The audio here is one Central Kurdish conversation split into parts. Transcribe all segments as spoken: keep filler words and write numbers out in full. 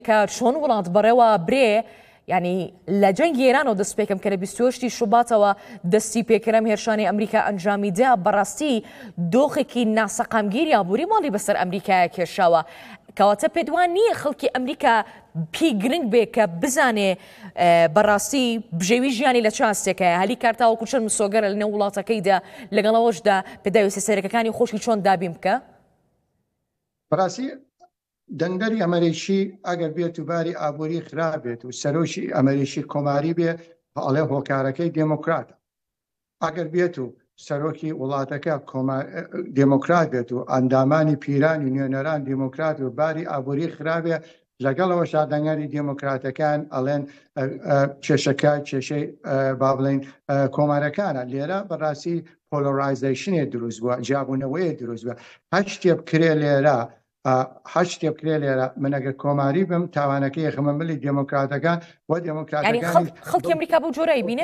کە چۆن وڵات بەڕێوە برێ یعنی لە جەنگی ئێران و دەست پێکەم کە لە بیست و هەشتی شوباتەوە دەستی پێکەرم هێرشانی ئەمریکا ئەنجامی دا بەڕاستی دۆخێکی ناسەقامگیری ئابووری ماڵی بەسەر ئەمریکایە کێشاوە کەواتە پێدوان نییە خەڵکی ئەمریکا پێی گرنگ بێ کە بزانێ بەڕاستی بژێوی ژیانی لە چاستێکەیە هەلی کارتاوەکو چەند مسۆگەرە لە نێو وڵاتەکەیدا لەگەڵەوەشدا پێداویستە سەرەکەەکانی خۆشی چۆن دابین بکە بەڕاستی دەنگدەری ئەمریکی ئەگەر بێت و باری ئابووری خراپ بێت و سەرۆکی ئەمریکی کۆماری بێ ئەڵێ هۆکارەکەی دموکراتە ئەگەر بێت و سەرۆکی وڵاتەکە دموکرات بێت و ئەندامانی پیرانی نوێنەران دموکرات و باری ئابووری خراپێ لەگەڵەوە شادەنگەری دموکراتەکان ئەڵێن کێشەکە کێشەی با بڵێن کۆمارەکانە لێرە بەڕاستی پۆلۆرایزیشنێ دروست بووە جیابوونەوەیە دروست بووە هەر شتێ بکرێ لێرە هەر شتێ بکرێ لێرە من ئەگەر کۆماری بم تاوانەکەی خەمە ملی دموکراتەکان و دموکراتەکانی خەڵکی ئەمریکا بۆ جۆرایی بینێ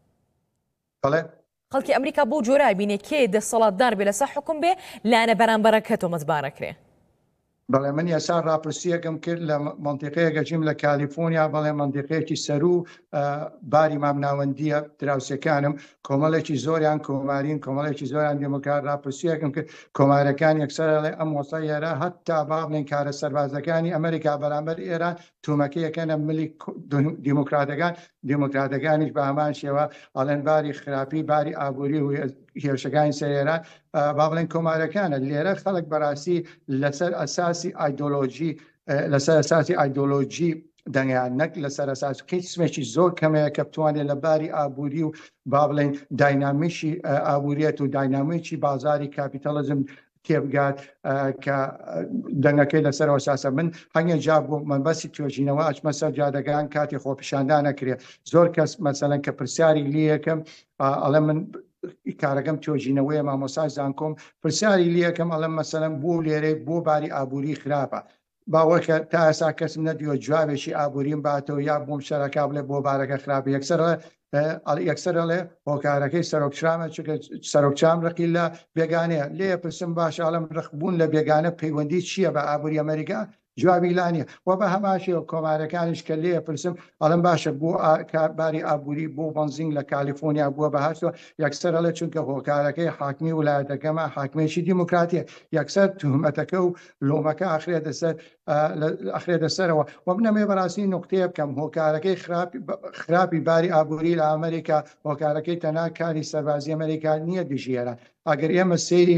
بەڵێ خەڵکی ئەمریکا بۆ جۆرای بینێ کێ دەسەڵاتدار بێ لەسەر حکوم بێ لانە بەرامبەرەکە تۆمەتبارەکرێ بەڵێ من یاسا ڕاپرسیەکەم کرد لە منتیقەیەکە ژیم لە کالیفۆرنیا بەڵێ منتیقەیەکی سەرو باری مامناوەندیە دراوسەکانم کۆمەڵێکی زۆریان کۆمارین کۆمەڵێکی زۆریان دموکرات ڕاپرسیەکەم کرد کۆمارەکان یەکسەرڵێ ئەم وەسای ئێرە هەتا با بڵێن کارە سەربازەکانی ئەمریکا بەرامبەر ئێران تومەکەیەکەنە ملی دیموکراتەکان دیموکراتەکانیش بە هەمان شێوە ئەڵێن باری خراپی باری ئابووری و هێرشەکانی سەرێران با بڵێن کۆمارەکانە لێرە خەڵک بەڕاستی لەسەر ئەساسی ئایدۆلۆژی لەسەر ئەساسی ئایدۆلۆژی دەنگیان نەک لەسەر ئەساس قسمێکی زۆر کەمەیە کە بتوانێت لە باری ئابووری و با بڵێن داینامیشی ئابووریەت و داینامیکی بازاری کاپیتەلیزم تێبگات کە دەنگەکەی لەسەرەوە ساسە من هەنگێ جا بوو منبەسی توێژینەوە ئەچمە سەر جادەگان کاتی خۆپیشاندان نەکرێت زۆر کەس مەسەلەن کە پرسیاری لیەکەم ئەڵێ من کارەکەم تۆژینەوەی مامۆسای زانکۆم پرسیاری لیەکەم ئەڵم مەسەلەن بۆ لێرەی بۆ باری ئابووری خراپە باوەکە تا ئێستا کەسم نەدیوە جوابێکی ئابووریم باتەوە یا بۆم شەرەکە بڵێ بۆ بارەکە خراپە یەکسەر یەکسەرڵێ هۆکارەکەی سەرۆکچرامە چکە سەرۆکچام ڕقی لە بێگانەیە لێ پرسم باش ئاڵم ڕخبوون لە بێگانە پەیوەندی چییە بە ئابووری ئەمریکا جوابی لانیە و بە هەماشەوە کۆمارەکانیش کە لێ پرسم ئەڵم باشە بۆ باری ئابووری بۆ بنزینگ لە کالیفۆرنیا بووە بەهاتەوە یەکسەرڵێ چونکە هۆکارەکەی حاکمی وڵایەتەکەمە حاکمێکی دیموکراتیە یەکسەر توهمەتەکە و لۆمەکە ئاخرێت دەسەر ئەخرێتە سەرەوە و منەمێ بەڕاستی نقطەیە بکەم هۆکارەکەی خراپی باری ئابووری لە ئەمریکا هۆکارەکەی تەنها کاری سەربازی ئەمریکا نییە دژێران ئەگەر ئێمە سێری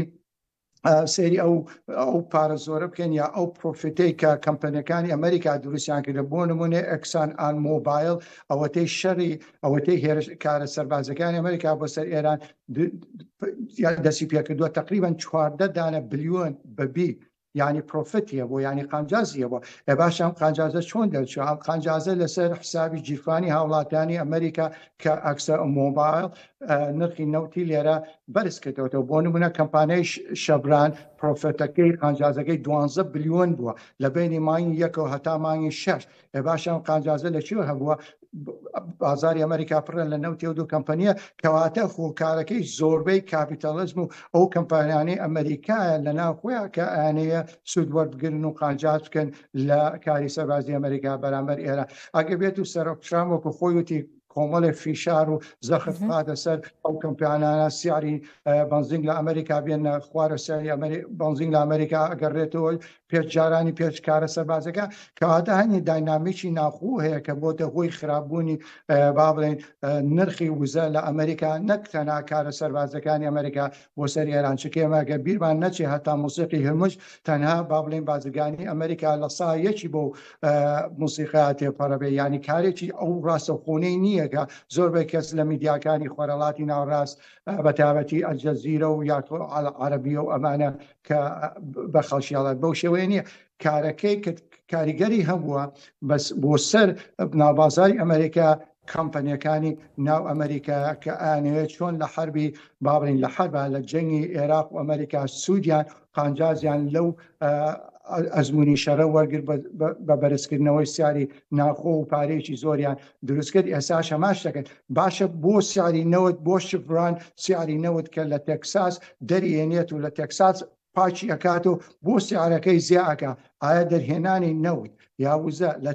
سێری ئەو ئەو پارە زۆرە بکەین یا ئەو پرۆفیتەی کە کەمپەنیەکانی ئەمریکا دروستیان کردە بۆ نمونێ ئەکسان ئان مۆبایل ئەوەتەی شەڕی ئەوەتەی هێرش کارە سەربازەکانی ئەمریکا بۆ سەر ئێران دەستی پێکردووە تقریبان چواردە دانە بلیۆن بەبی یعنی پرۆفیتیە بۆ ینی قانجازیە بۆ ێ باش ئەم قانجازە چۆن دەرچوە ئەم قانجازە لەسەر حسابی جیرفانی هاوڵاتیانی ئەمریکا کە ئەکسە مۆبایل نرخی نەوتی لێرە بەرز کردەوە بۆ نمونە کەمپانیای شەبران پرۆفێتەکەی قانجازەکەی دوانزە بلیۆن بووە لە بینی مانگی یەکەوە هەتا مانگی شەش ێ باش ئەم قانجازە لەکوێ هەبووە بازاری ئەمریکا پڕە لە نەوتی و دوو کەمپەنیە کەواتە خۆکارەکەی زۆربەی کاپیتالیزم و ئەو کەمپانیانەی ئەمریکایە لە ناو خۆیان کە ئەیە سوود وەربگرن و قانجاز بکەن لە کاری سەربازی ئەمریکا بەرامبەر ئێرە ئەگە بێت و سەرۆکچرام وەکو خۆی وتی کۆمەڵێ فیشار و زەخت قادە سەر ئەو کەمپیانانە سیاری بنزینگ لە ئەمریکا بێنە خوارە سەری بنزینگ لە ئەمریکا ئەگەڕێتەوە پێش جارانی پێش کارە سەربازەکە کەواتە هەنی داینامیکی ناخوو هەیە کە بۆتە هۆی خراپبوونی با بڵێن نرخی وزە لە ئەمریکا نەک تەنها کارە سەربازەکانی ئەمریکا بۆ سەر ئێران چکێمەگە بیرمان نەچێ هەتا موسیقی هەرموش تەنها با بڵێن بازرگانی ئەمریکا لە سایەکی بۆ موسیقات تێپەڕەبێ ینی کارێکی ئەو ڕاستەخۆنەی نییە زۆربەی کەس لە میدیاکانی خۆرەڵاتی ناوڕاست بەتابەتی ئەلجەزیرە و یا عەرەبیە و ئەمانە کە بە خەڵکیاڵات بەو شێوەیە نییە کارەکەی کاریگەری هەبووە بەس بۆ سەر ناوبازاری ئەمریکا کەمپەنیەکانی ناو ئەمریکا کە ئانەوێت چۆن لە حربی بابڕین لە حربە لە جەنگی عێراق و ئەمریکا سوودیان قانجازیان لەو ئەزمموی شەڕە وەرگر بە بەرزکردنەوەی سیاری ناخۆ و پارێکی زۆریان دروستکرد ئێساش هەماش دەکەن باشە بۆ سیاری نەوت بۆ شفران سیاری نەوت کە لە تەکساس دەریێنێت و لە تەکساس پاچی ئەکات و بۆ سیارەکەی زیاکە ئایا دەرهێنانی نەوت یاوزە لە